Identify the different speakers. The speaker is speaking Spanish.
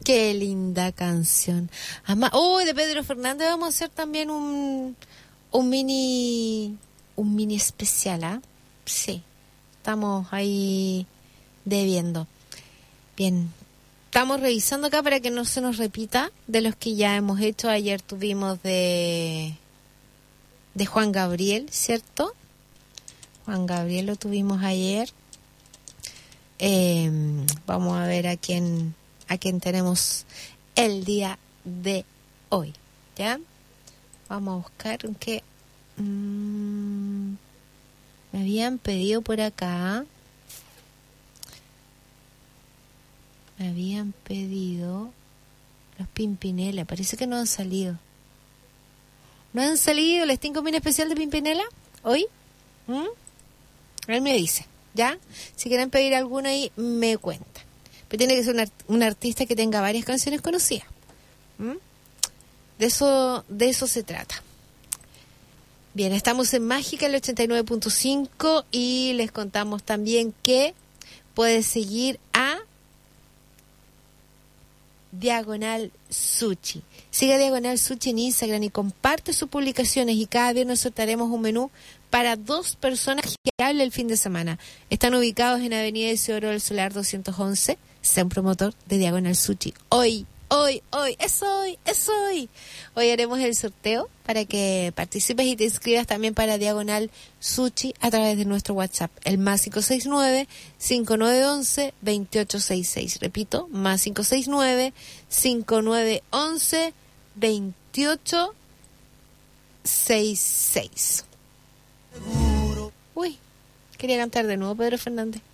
Speaker 1: Qué linda canción. De Pedro Fernández vamos a hacer también un mini especial, ¿ah? Sí, estamos ahí debiendo. Bien, estamos revisando acá para que no se nos repita de los que ya hemos hecho. Ayer tuvimos de Juan Gabriel, ¿cierto? Juan Gabriel lo tuvimos ayer. Vamos a ver a quién tenemos el día de hoy, ¿ya? Vamos a buscar que me habían pedido por acá. Me habían pedido los Pimpinela. Parece que no han salido. ¿No han salido el Sting Combine especial de Pimpinela hoy? Él me dice, ¿ya? Si quieren pedir alguno ahí, me cuentan. Pero tiene que ser un artista que tenga varias canciones conocidas. De eso se trata. Bien, estamos en Mágica, el 89.5, y les contamos también que puedes seguir a Diagonal Sushi. Sigue a Diagonal Sushi en Instagram y comparte sus publicaciones, y cada viernes sortearemos un menú para 2 personas que hable el fin de semana. Están ubicados en Avenida Isidoro del Solar 211. Sea un promotor de Diagonal Sushi. Hoy, es hoy. Hoy haremos el sorteo para que participes y te inscribas también para Diagonal Sushi a través de nuestro WhatsApp, el más 569-5911-2866. Repito, más 569-5911-2866. Uy, quería cantar de nuevo Pedro Fernández.